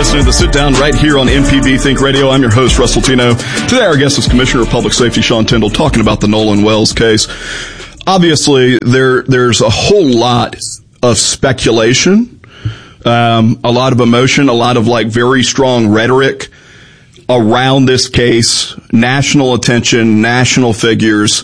listening to The Sit Down right here on MPB Think Radio. I'm your host, Russell Tino. Today our guest is Commissioner of Public Safety Sean Tindell, talking about the Nolan Wells case. Obviously, there's a whole lot of speculation, a lot of emotion, a lot of very strong rhetoric around this case, national attention, national figures.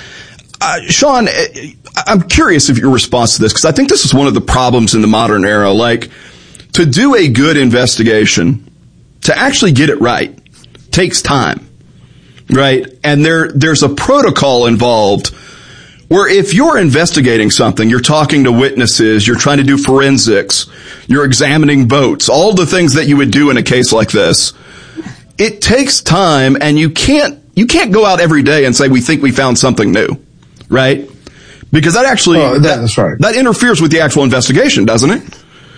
Sean, I'm curious of your response to this, because I think this is one of the problems in the modern era. To do a good investigation, to actually get it right, takes time, right? And there's a protocol involved where if you're investigating something, you're talking to witnesses, you're trying to do forensics, you're examining votes, all the things that you would do in a case like this. It takes time, and you can't go out every day and say, we think we found something new, right? Because that actually, that's right. That interferes with the actual investigation, doesn't it?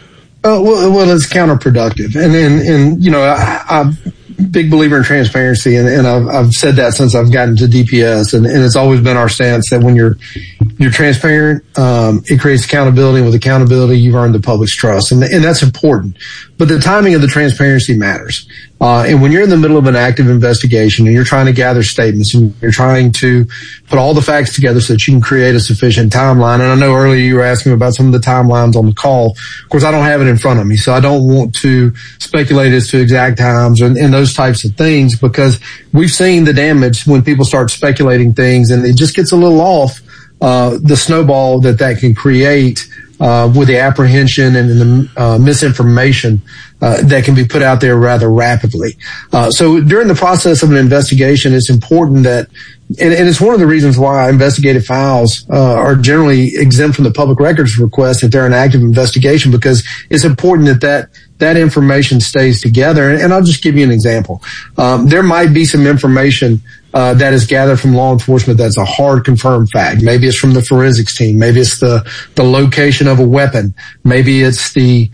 Well, it's counterproductive. And I'm a big believer in transparency, and I've said that since I've gotten to DPS, and it's always been our stance that when you're transparent, it creates accountability, and with accountability, you've earned the public's trust, and that's important. But the timing of the transparency matters. And when you're in the middle of an active investigation and you're trying to gather statements and you're trying to put all the facts together so that you can create a sufficient timeline. And I know earlier you were asking about some of the timelines on the call. Of course, I don't have it in front of me, so I don't want to speculate as to exact times and those types of things, because we've seen the damage when people start speculating things and it just gets a little off, the snowball that can create with the apprehension and the misinformation that can be put out there rather rapidly. So during the process of an investigation, it's important that, and it's one of the reasons why investigative files are generally exempt from the public records request if they're an active investigation, because it's important that information stays together. And I'll just give you an example. There might be some information that is gathered from law enforcement that's a hard confirmed fact. Maybe it's from the forensics team. Maybe it's the location of a weapon. Maybe it's the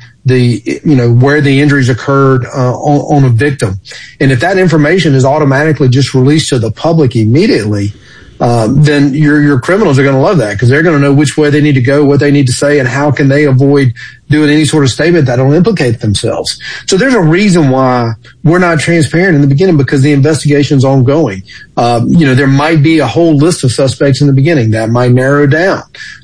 where the injuries occurred on a victim. And if that information is automatically just released to the public immediately, then your criminals are going to love that, because they're going to know which way they need to go, what they need to say, and how can they avoid doing any sort of statement that'll implicate themselves. So there's a reason why we're not transparent in the beginning, because the investigation's ongoing. There might be a whole list of suspects in the beginning that might narrow down.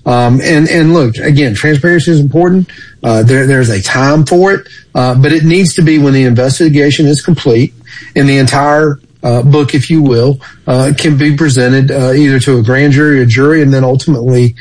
And look, again, transparency is important. There's a time for it, but it needs to be when the investigation is complete and the entire book, if you will, can be presented either to a grand jury, a jury, and then ultimately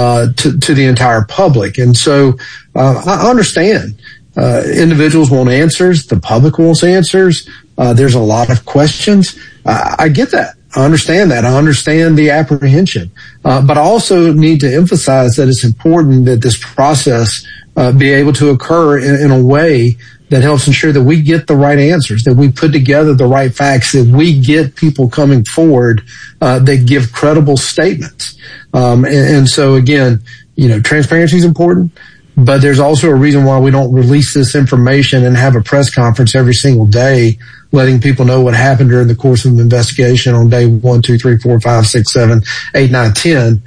to the entire public. And so I understand individuals want answers. The public wants answers. There's a lot of questions. I get that. I understand that. I understand the apprehension. But I also need to emphasize that it's important that this process be able to occur in a way that helps ensure that we get the right answers, that we put together the right facts, that we get people coming forward that give credible statements. And so again, transparency is important, but there's also a reason why we don't release this information and have a press conference every single day, letting people know what happened during the course of an investigation on day 1, 2, 3, 4, 5, 6, 7, 8, 9, 10.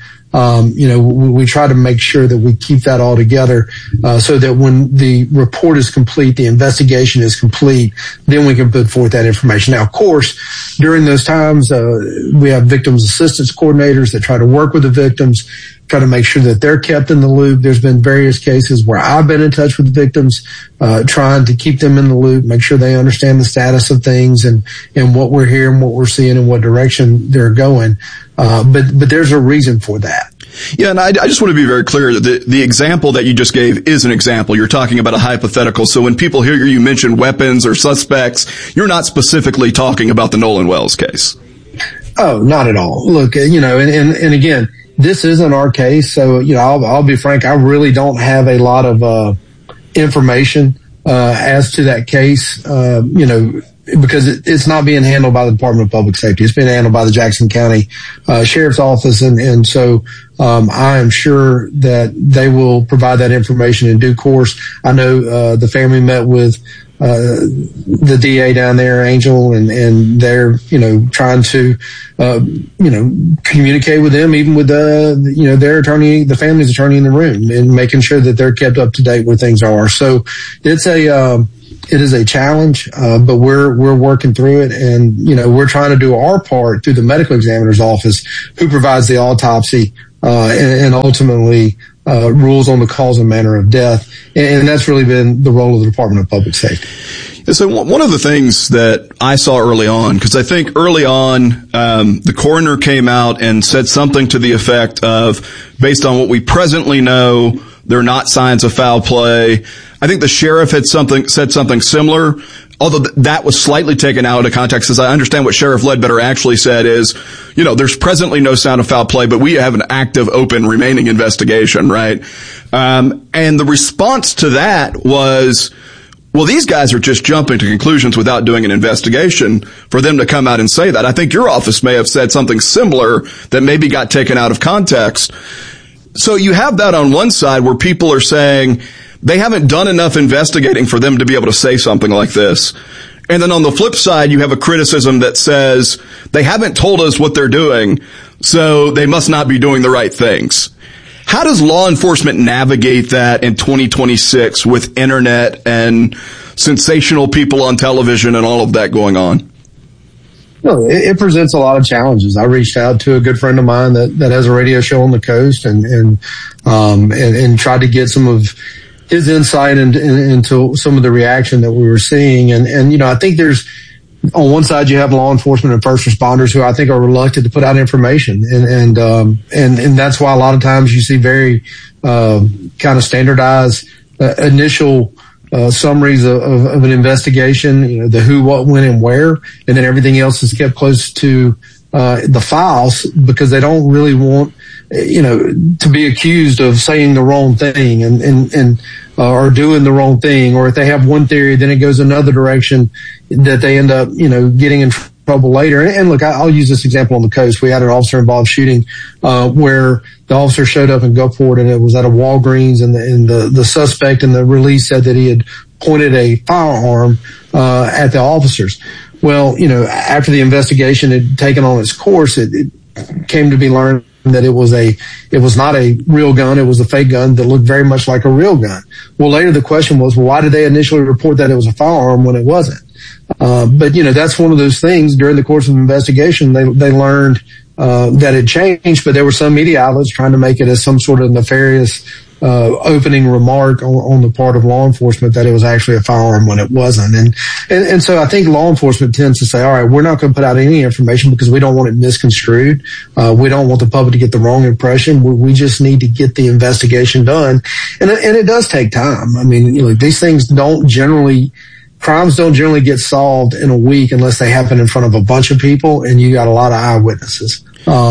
We try to make sure that we keep that all together, so that when the report is complete, the investigation is complete, then we can put forth that information. Now, of course, during those times, we have victims assistance coordinators that try to work with the victims, try to make sure that they're kept in the loop. There's been various cases where I've been in touch with the victims, trying to keep them in the loop, make sure they understand the status of things and what we're hearing, what we're seeing, and what direction they're going. But there's a reason for that. Yeah, and I just want to be very clear that the example that you just gave is an example. You're talking about a hypothetical. So when people hear you mention weapons or suspects, you're not specifically talking about the Nolan Wells case. Oh, not at all. Look, and again, this isn't our case. So, I'll be frank. I really don't have a lot of information as to that case, because it's not being handled by the Department of Public Safety. It's being handled by the Jackson County Sheriff's Office. And so I am sure that they will provide that information in due course. I know the family met with the DA down there, Angel, and they're, trying to, communicate with them, even with their attorney, the family's attorney in the room, and making sure that they're kept up to date where things are. So it's It is a challenge, but we're working through it, and we're trying to do our part through the medical examiner's office, who provides the autopsy and ultimately rules on the cause and manner of death, and that's really been the role of the Department of Public Safety. So one of the things that I saw early on, because I think early on the coroner came out and said something to the effect of, based on what we presently know, there are not signs of foul play. I think the sheriff had said something similar, although that was slightly taken out of context, as I understand what Sheriff Ledbetter actually said is, there's presently no sign of foul play, but we have an active, open, remaining investigation, right? And the response to that was, well, these guys are just jumping to conclusions without doing an investigation for them to come out and say that. I think your office may have said something similar that maybe got taken out of context. So you have that on one side where people are saying they haven't done enough investigating for them to be able to say something like this. And then on the flip side, you have a criticism that says they haven't told us what they're doing, so they must not be doing the right things. How does law enforcement navigate that in 2026 with internet and sensational people on television and all of that going on? No, it presents a lot of challenges. I reached out to a good friend of mine that has a radio show on the coast and tried to get some of his insight into some of the reaction that we were seeing. And I think there's, on one side, you have law enforcement and first responders who I think are reluctant to put out information. And that's why a lot of times you see very, kind of standardized, initial, summaries of an investigation, the who, what, when, and where, and then everything else is kept close to the files because they don't really want, to be accused of saying the wrong thing and or doing the wrong thing, or if they have one theory, then it goes another direction that they end up, getting in trouble later. And look, I'll use this example on the coast. We had an officer involved shooting, where the officer showed up in Gulfport and it was at a Walgreens and the suspect in the release said that he had pointed a firearm, at the officers. Well, after the investigation had taken on its course, it came to be learned that it was not a real gun. It was a fake gun that looked very much like a real gun. Well, later the question was, well, why did they initially report that it was a firearm when it wasn't? But that's one of those things during the course of the investigation, they learned, that it changed, but there were some media outlets trying to make it as some sort of nefarious, opening remark on the part of law enforcement that it was actually a firearm when it wasn't. And so I think law enforcement tends to say, all right, we're not going to put out any information because we don't want it misconstrued. We don't want the public to get the wrong impression. We just need to get the investigation done. And it does take time. I mean, these things crimes don't generally get solved in a week unless they happen in front of a bunch of people and you got a lot of eyewitnesses.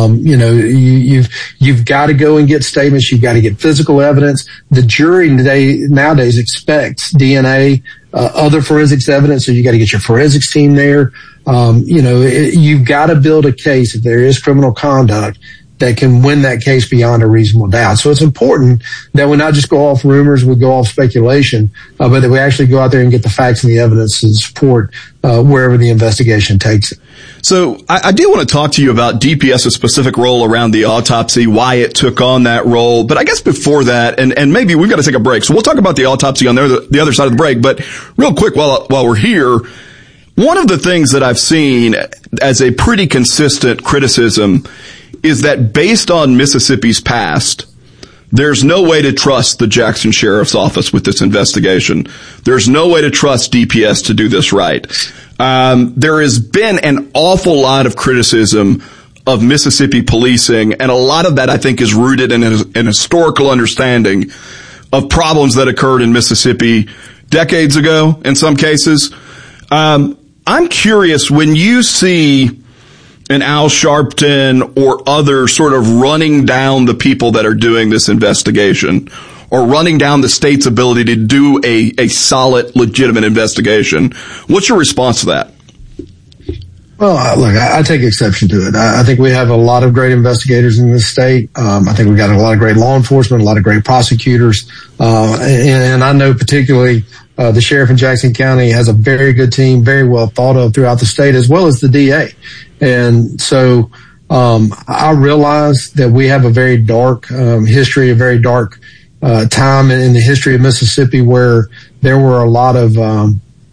You've got to go and get statements. You've got to get physical evidence. The jury nowadays expects DNA, other forensics evidence. So you got to get your forensics team there. You've got to build a case if there is criminal conduct that can win that case beyond a reasonable doubt. So it's important that we not just go off rumors, we go off speculation, but that we actually go out there and get the facts and the evidence and support wherever the investigation takes it. So I do want to talk to you about DPS's specific role around the autopsy, why it took on that role. But I guess before that, and maybe we've got to take a break. So we'll talk about the autopsy on the other side of the break. But real quick, while we're here, one of the things that I've seen as a pretty consistent criticism is that based on Mississippi's past, there's no way to trust the Jackson Sheriff's Office with this investigation. There's no way to trust DPS to do this right. There has been an awful lot of criticism of Mississippi policing, and a lot of that I think is rooted in an historical understanding of problems that occurred in Mississippi decades ago in some cases. I'm curious, when you see an Al Sharpton or other sort of running down the people that are doing this investigation or running down the state's ability to do a solid, legitimate investigation, what's your response to that? Well, look, I take exception to it. I think we have a lot of great investigators in this state. I think we've got a lot of great law enforcement, a lot of great prosecutors. And I know particularly the sheriff in Jackson County has a very good team, very well thought of throughout the state, as well as the DA. And so I realize that we have a very dark history, a very dark time in the history of Mississippi where there were a lot of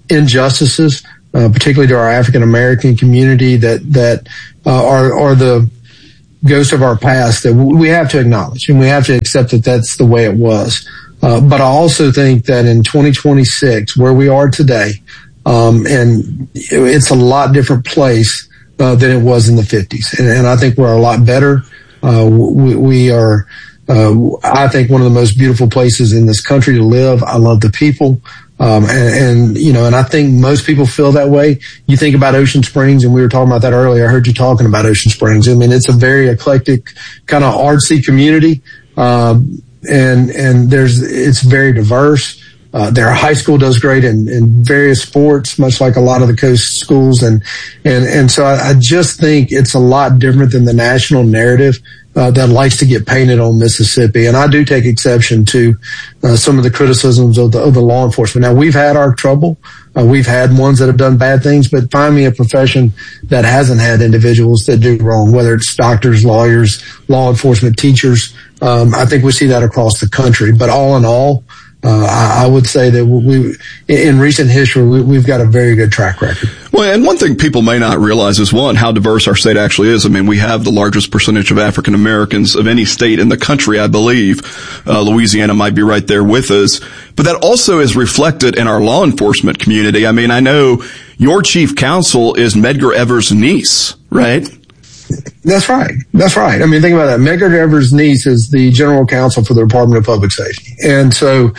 injustices, particularly to our African American community that are the ghosts of our past that we have to acknowledge, and we have to accept that that's the way it was. But I also think that in 2026, where we are today, and it's a lot different place than it was in the 50s. And I think we're a lot better. We are, I think, one of the most beautiful places in this country to live. I love the people. And I think most people feel that way. You think about Ocean Springs, and we were talking about that earlier. I heard you talking about Ocean Springs. I mean, it's a very eclectic, kind of artsy community. And it's very diverse. Their high school does great in various sports, much like a lot of the coast schools. And so I just think it's a lot different than the national narrative that likes to get painted on Mississippi. And I do take exception to some of the criticisms of the law enforcement. Now, we've had our trouble. We've had ones that have done bad things, but find me a profession that hasn't had individuals that do wrong, whether it's doctors, lawyers, law enforcement, teachers. I think we see that across the country. But all in all, I would say that in recent history, we've got a very good track record. Well, and one thing people may not realize is, one, how diverse our state actually is. I mean, we have the largest percentage of African Americans of any state in the country, I believe. Louisiana might be right there with us. But that also is reflected in our law enforcement community. I mean, I know your chief counsel is Medgar Evers' niece, right? That's right. I mean, think about that. Medgar Evers' niece is the general counsel for the Department of Public Safety. And so,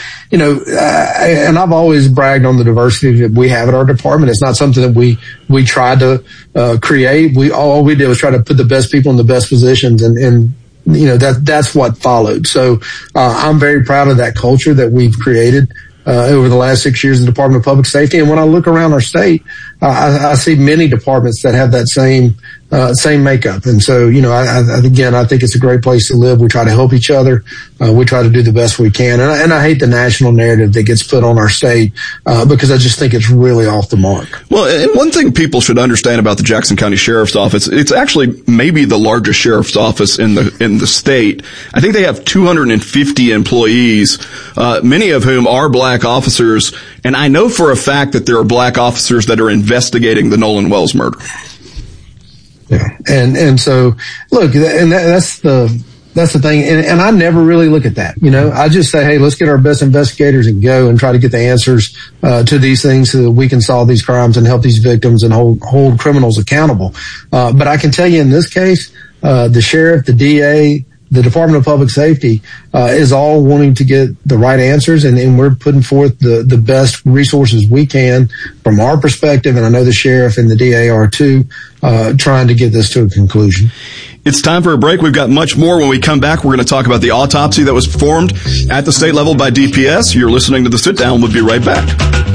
and I've always bragged on the diversity that we have at our department. It's not something that we tried to create. All we did was try to put the best people in the best positions, and that's what followed. So I'm very proud of that culture that we've created over the last 6 years in the Department of Public Safety. And when I look around our state, I see many departments that have that same makeup. And so, I think it's a great place to live. We try to help each other. We try to do the best we can. And I hate the national narrative that gets put on our state, because I just think it's really off the mark. Well, and one thing people should understand about the Jackson County Sheriff's Office, it's actually maybe the largest sheriff's office in the state. I think they have 250 employees, many of whom are black officers. And I know for a fact that there are black officers that are investigating the Nolan Wells murder. Yeah. And so look, and that's the thing. And I never really look at that. I just say, hey, let's get our best investigators and go and try to get the answers to these things so that we can solve these crimes and help these victims and hold criminals accountable. But I can tell you in this case, the sheriff, the DA, the Department of Public Safety is all wanting to get the right answers, and we're putting forth the best resources we can from our perspective, and I know the sheriff and the DA are too, trying to get this to a conclusion. It's time for a break. We've got much more. When we come back, we're going to talk about the autopsy that was performed at the state level by DPS. You're listening to The Sit Down. We'll be right back.